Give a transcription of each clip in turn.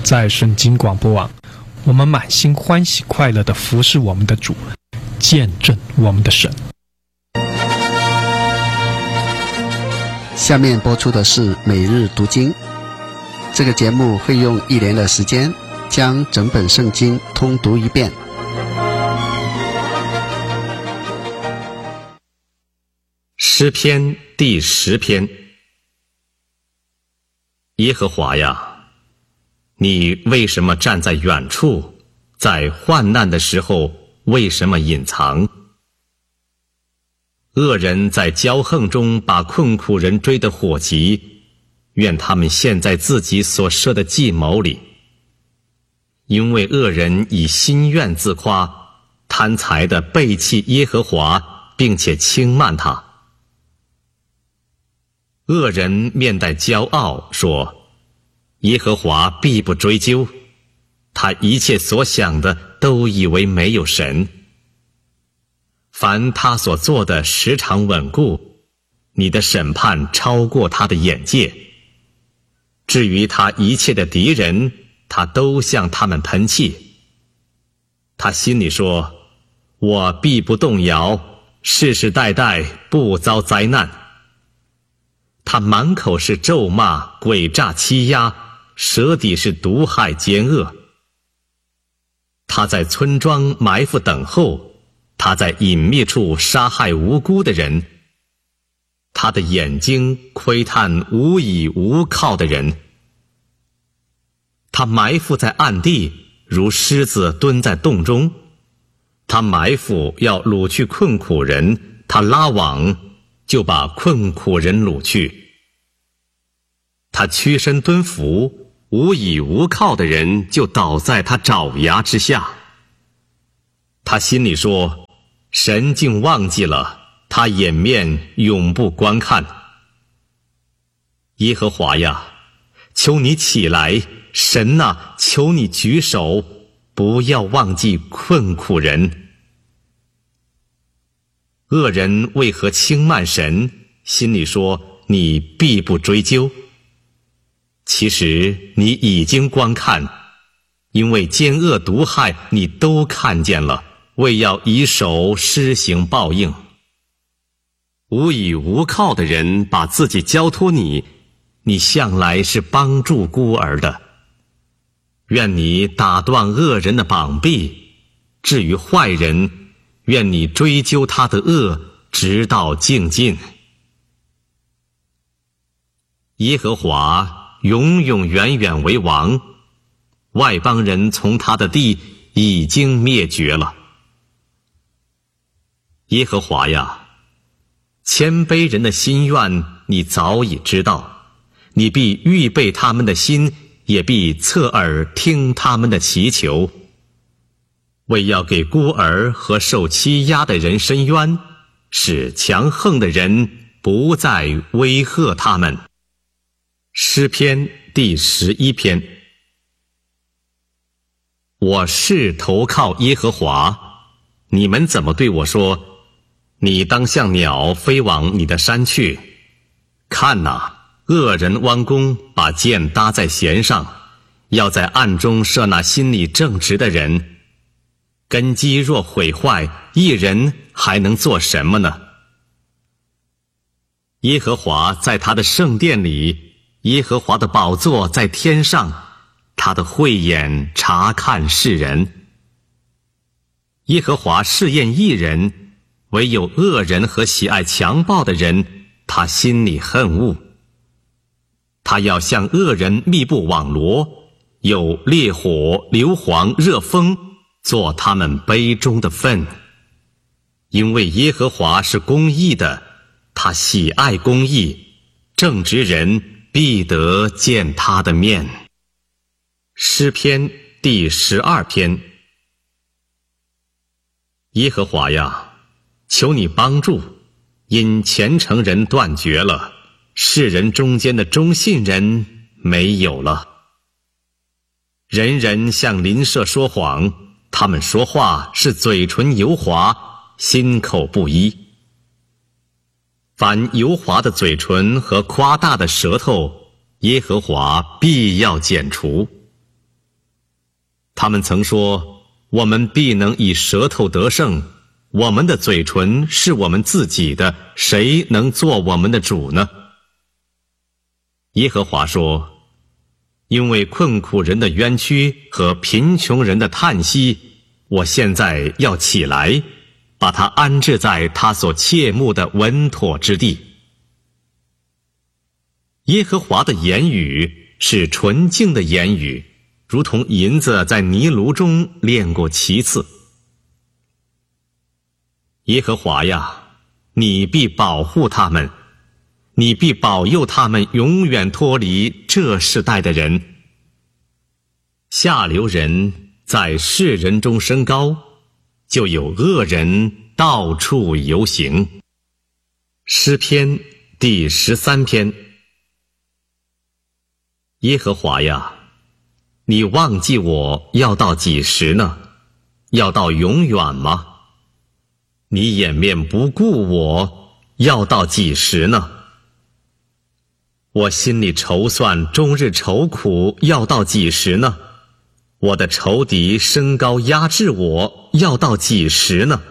在圣经广播网，我们满心欢喜快乐地服侍我们的主，见证我们的神。 下面播出的是每日读经。这个节目会用1年的时间将整本圣经通读一遍。 诗篇第10篇。耶和华呀，你为什么站在远处？在患难的时候为什么隐藏？恶人在骄横中把困苦人追得火急，愿他们陷在自己所设的计谋里。因为恶人以心愿自夸，贪财的背弃耶和华，并且轻慢他。恶人面带骄傲说，耶和华必不追究，他一切所想的都以为没有神。凡他所做的时常稳固，你的审判超过他的眼界。至于他一切的敌人，他都向他们喷气。他心里说，我必不动摇，世世代代不遭灾难。他满口是咒骂，诡诈欺压，舌底是毒害奸恶。他在村庄埋伏等候，他在隐秘处杀害无辜的人。他的眼睛窥探无倚无靠的人。他埋伏在暗地，如狮子蹲在洞中。他埋伏要掳去困苦人，他拉网就把困苦人掳去。他屈身蹲伏，无倚无靠的人就倒在他爪牙之下。他心里说，神竟忘记了，他掩面永不观看。耶和华呀，求你起来，神啊，求你举手，不要忘记困苦人。恶人为何轻慢神？心里说，你必不追究。其实你已经观看，因为奸恶毒害你都看见了，为要以手施行报应。无倚无靠的人把自己交托你，你向来是帮助孤儿的。愿你打断恶人的膀臂，至于坏人，愿你追究他的恶，直到尽尽。耶和华永永远远为王，外邦人从他的地已经灭绝了。耶和华呀，谦卑人的心愿你早已知道，你必预备他们的心，也必侧耳听他们的祈求，为要给孤儿和受欺压的人伸冤，使强横的人不再威吓他们。诗篇第11篇。我是投靠耶和华，你们怎么对我说，你当像鸟飞往你的山去？看哪，恶人弯弓，把箭搭在弦上，要在暗中射那心里正直的人。根基若毁坏，一人还能做什么呢？耶和华在他的圣殿里，耶和华的宝座在天上，他的慧眼察看世人。耶和华试验义人，唯有恶人和喜爱强暴的人，他心里恨恶。他要向恶人密布网罗，有烈火、硫磺、热风做他们杯中的分。因为耶和华是公义的，他喜爱公义，正直人必得见他的面。诗篇第12篇。耶和华呀，求你帮助，因虔诚人断绝了，世人中间的忠信人没有了。人人向邻舍说谎，他们说话是嘴唇油滑，心口不一。凡油滑的嘴唇和夸大的舌头，耶和华必要剪除。 他们曾说，我们必能以舌头得胜，我们的嘴唇是我们自己的，谁能做我们的主呢？耶和华说，因为困苦人的冤屈和贫穷人的叹息，我现在要起来，把他安置在他所切慕的稳妥之地。耶和华的言语是纯净的言语，如同银子在泥炉中炼过7次。耶和华呀，你必保护他们，你必保佑他们永远脱离这世代的人。下流人在世人中升高，就有恶人到处游行。诗篇第13篇。耶和华呀，你忘记我要到几时呢？要到永远吗？你掩面不顾我要到几时呢？我心里筹算，终日愁苦，要到几时呢？我的仇敌升高压制我，要到几时呢？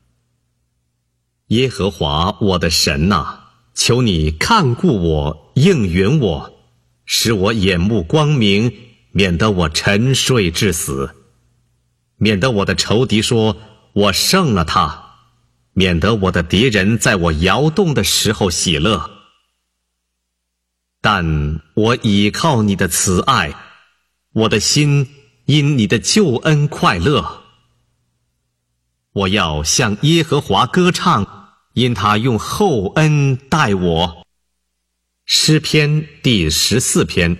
耶和华我的神哪，求你看顾我，应允我，使我眼目光明，免得我沉睡至死，免得我的仇敌说我胜了他，免得我的敌人在我摇动的时候喜乐。但我倚靠你的慈爱，我的心因你的救恩快乐。我要向耶和华歌唱，因他用厚恩待我。诗篇第14篇。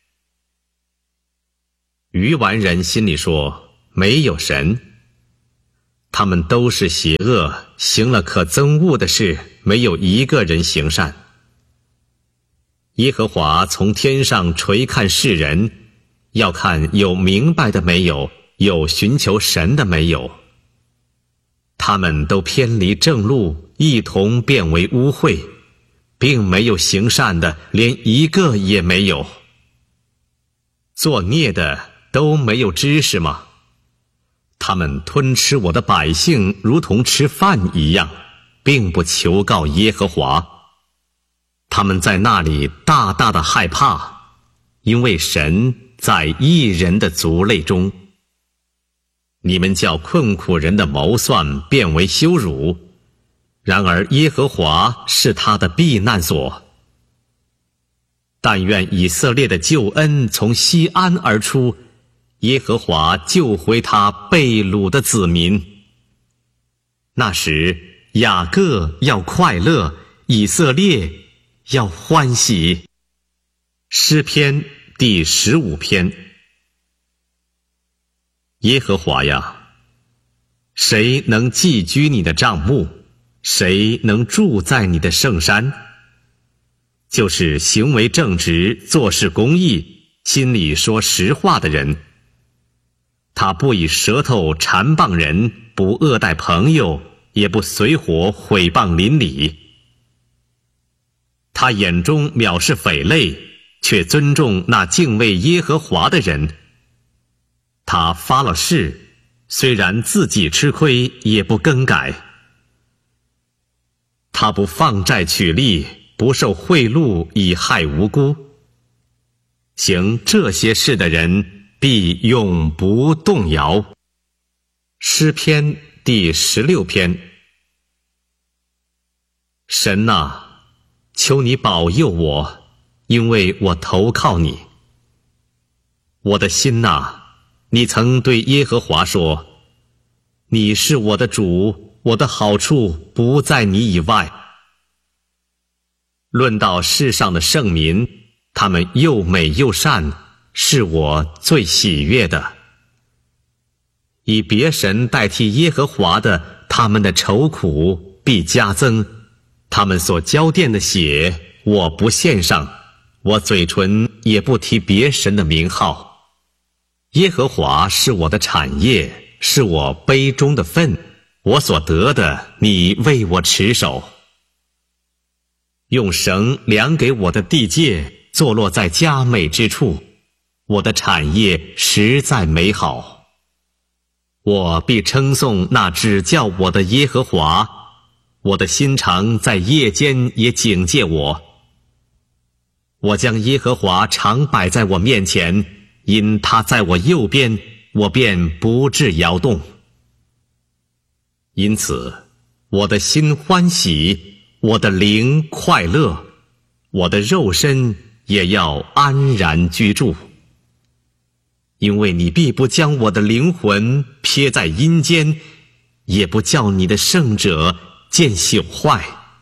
愚顽人心里说，没有神，他们都是邪恶，行了可憎恶的事，没有一个人行善。耶和华从天上垂看世人，要看有明白的没有，有寻求神的没有。他们都偏离正路，一同变为污秽，并没有行善的，连一个也没有。作孽的都没有知识吗？他们吞吃我的百姓，如同吃饭一样，并不求告耶和华。他们在那里大大的害怕，因为神在义人的族类中。你们叫困苦人的谋算变为羞辱，然而耶和华是他的避难所。但愿以色列的救恩从西安而出，耶和华救回他被掳的子民。那时雅各要快乐，以色列要欢喜。诗篇第15篇。耶和华呀，谁能寄居你的帐幕？谁能住在你的圣山？就是行为正直，做事公义，心里说实话的人。他不以舌头缠谤人，不恶待朋友，也不随伙毁谤邻里。他眼中藐视匪类，却尊重那敬畏耶和华的人。他发了誓，虽然自己吃亏，也不更改。他不放债取利，不受贿赂以害无辜。行这些事的人必永不动摇。诗篇第16篇。神啊，求你保佑我，因为我投靠你。我的心啊，你曾对耶和华说，你是我的主，我的好处不在你以外。论到世上的圣民，他们又美又善，是我最喜悦的。以别神代替耶和华的，他们的愁苦必加增。他们所浇奠的血，我不献上，我嘴唇也不提别神的名号。耶和华是我的产业，是我杯中的分，我所得的，你为我持守。用绳量给我的地界，坐落在佳美之处，我的产业实在美好。 我必称颂那指教我的耶和华，我的心肠在夜间也警戒我。我将耶和华常摆在我面前，因他在我右边，我便不致摇动。因此，我的心欢喜，我的灵快乐，我的肉身也要安然居住。因为你必不将我的灵魂撇在阴间，也不叫你的圣者见朽坏。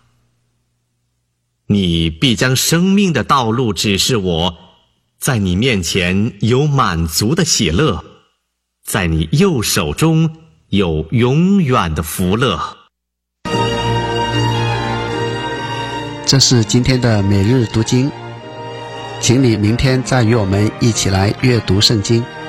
你必将生命的道路指示我，在你面前有满足的喜乐，在你右手中有永远的福乐。 这是今天的每日读经，请你明天再与我们一起来阅读圣经。